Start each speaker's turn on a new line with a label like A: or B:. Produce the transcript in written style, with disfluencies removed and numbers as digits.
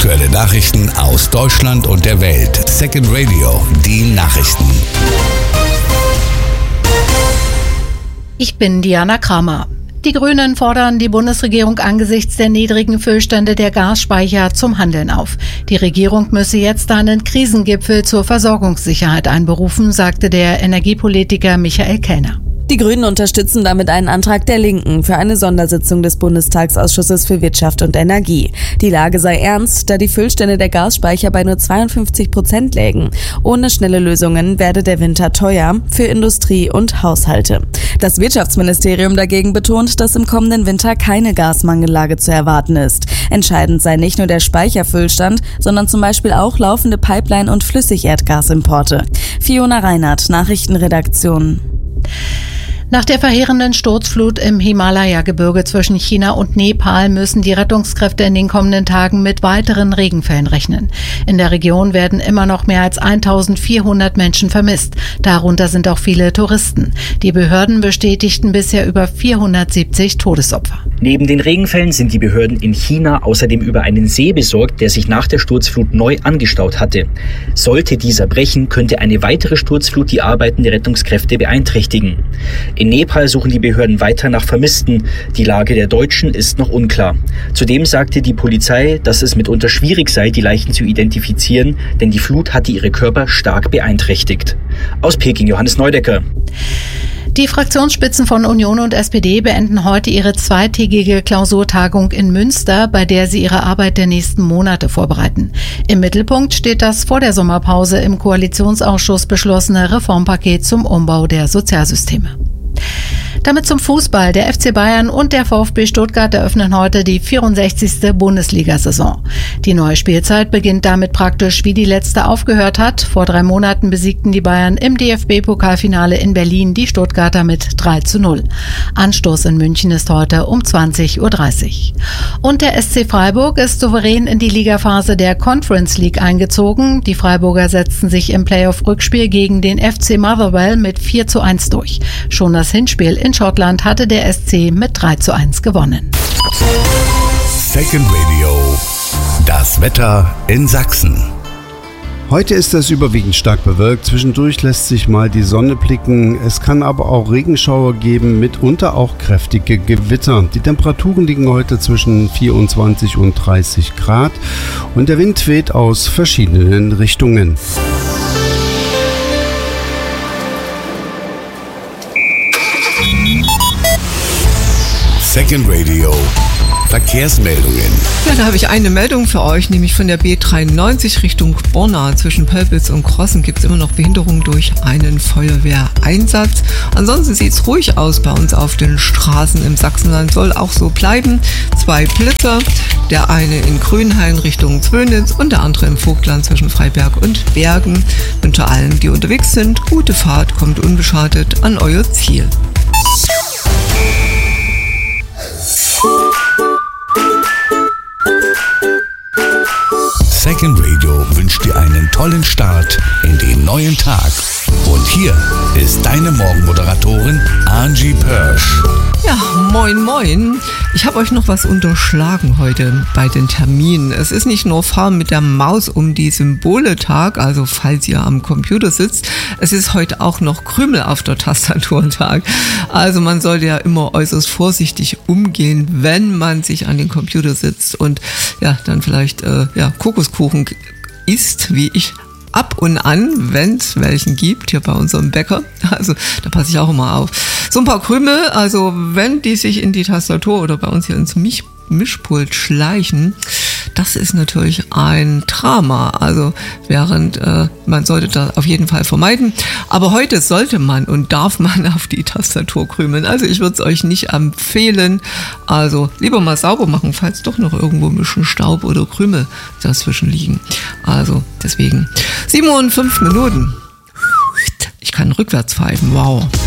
A: Aktuelle Nachrichten aus Deutschland und der Welt. Second Radio, die Nachrichten.
B: Ich bin Diana Kramer. Die Grünen fordern die Bundesregierung angesichts der niedrigen Füllstände der Gasspeicher zum Handeln auf. Die Regierung müsse jetzt einen Krisengipfel zur Versorgungssicherheit einberufen, sagte der Energiepolitiker Michael Kellner.
C: Die Grünen unterstützen damit einen Antrag der Linken für eine Sondersitzung des Bundestagsausschusses für Wirtschaft und Energie. Die Lage sei ernst, da die Füllstände der Gasspeicher bei nur 52% lägen. Ohne schnelle Lösungen werde der Winter teuer für Industrie und Haushalte. Das Wirtschaftsministerium dagegen betont, dass im kommenden Winter keine Gasmangellage zu erwarten ist. Entscheidend sei nicht nur der Speicherfüllstand, sondern zum Beispiel auch laufende Pipeline- und Flüssigerdgasimporte. Fiona Reinhardt, Nachrichtenredaktion.
B: Nach der verheerenden Sturzflut im Himalaya-Gebirge zwischen China und Nepal müssen die Rettungskräfte in den kommenden Tagen mit weiteren Regenfällen rechnen. In der Region werden immer noch mehr als 1400 Menschen vermisst. Darunter sind auch viele Touristen. Die Behörden bestätigten bisher über 470 Todesopfer.
D: Neben den Regenfällen sind die Behörden in China außerdem über einen See besorgt, der sich nach der Sturzflut neu angestaut hatte. Sollte dieser brechen, könnte eine weitere Sturzflut die Arbeiten der Rettungskräfte beeinträchtigen. In Nepal suchen die Behörden weiter nach Vermissten. Die Lage der Deutschen ist noch unklar. Zudem sagte die Polizei, dass es mitunter schwierig sei, die Leichen zu identifizieren, denn die Flut hatte ihre Körper stark beeinträchtigt. Aus Peking Johannes Neudecker.
B: Die Fraktionsspitzen von Union und SPD beenden heute ihre zweitägige Klausurtagung in Münster, bei der sie ihre Arbeit der nächsten Monate vorbereiten. Im Mittelpunkt steht das vor der Sommerpause im Koalitionsausschuss beschlossene Reformpaket zum Umbau der Sozialsysteme. Damit zum Fußball. Der FC Bayern und der VfB Stuttgart eröffnen heute die 64. Bundesliga-Saison. Die neue Spielzeit beginnt damit praktisch, wie die letzte aufgehört hat. Vor 3 Monaten besiegten die Bayern im DFB-Pokalfinale in Berlin die Stuttgarter mit 3:0. Anstoß in München ist heute um 20:30 Uhr. Und der SC Freiburg ist souverän in die Ligaphase der Conference League eingezogen. Die Freiburger setzten sich im Playoff-Rückspiel gegen den FC Motherwell mit 4:1 durch. Schon das Hinspiel in Schottland hatte der SC mit 3:1 gewonnen.
A: Second Radio, das Wetter in Sachsen.
E: Heute ist es überwiegend stark bewölkt, zwischendurch lässt sich mal die Sonne blicken, es kann aber auch Regenschauer geben, mitunter auch kräftige Gewitter. Die Temperaturen liegen heute zwischen 24 und 30 Grad und der Wind weht aus verschiedenen Richtungen.
A: Second Radio, Verkehrsmeldungen.
F: Ja, da habe ich eine Meldung für euch, nämlich von der B93 Richtung Borna. Zwischen Pölpitz und Krossen gibt es immer noch Behinderung durch einen Feuerwehreinsatz. Ansonsten sieht es ruhig aus bei uns auf den Straßen im Sachsenland. Soll auch so bleiben. 2 Blitzer, der eine in Grünhain Richtung Zwönitz und der andere im Vogtland zwischen Freiberg und Bergen. Wünsche allen, die unterwegs sind, gute Fahrt, kommt unbeschadet an euer Ziel.
A: Second Radio wünscht dir einen tollen Start in den neuen Tag. Und hier ist deine Morgenmoderatorin Angie Pörsch.
F: Ja, moin moin. Ich habe euch noch was unterschlagen heute bei den Terminen. Es ist nicht nur Fahren mit der Maus um die Symbole-Tag, also falls ihr am Computer sitzt, es ist heute auch noch Krümel auf der Tastatur-Tag. Also man sollte ja immer äußerst vorsichtig umgehen, wenn man sich an den Computer sitzt und ja, dann vielleicht Kokoskuchen isst, wie ich ab und an, wenn es welchen gibt, hier bei unserem Bäcker. Also da passe ich auch immer auf. So ein paar Krümel, also wenn die sich in die Tastatur oder bei uns hier ins Mischpult schleichen, das ist natürlich ein Drama. Also während man sollte das auf jeden Fall vermeiden. Aber heute sollte man und darf man auf die Tastatur krümeln. Also ich würde es euch nicht empfehlen. Also lieber mal sauber machen, falls doch noch irgendwo ein bisschen Staub oder Krümel dazwischen liegen. Also deswegen 7:05. Ich kann rückwärts pfeifen. Wow.